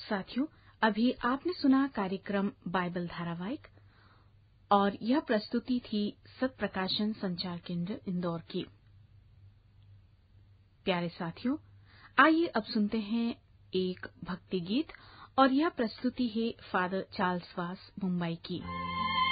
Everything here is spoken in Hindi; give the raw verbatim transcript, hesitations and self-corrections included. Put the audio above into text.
साथियों, अभी आपने सुना कार्यक्रम बाइबल धारावाहिक और यह प्रस्तुति थी सत्प्रकाशन संचार केंद्र इंदौर की। प्यारे साथियों, आइए अब सुनते हैं एक भक्ति गीत और यह प्रस्तुति है फादर चार्ल्स वास मुंबई की।